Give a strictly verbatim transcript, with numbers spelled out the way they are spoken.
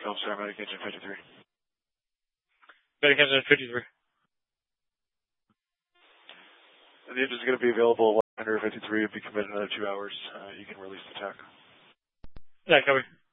Golf Star Medic Engine fifty-three. Medic Engine fifty-three. The engine's going to be available under fifty-three. It'll be committed in another two hours. Uh, you can release the tech. Yeah, copy.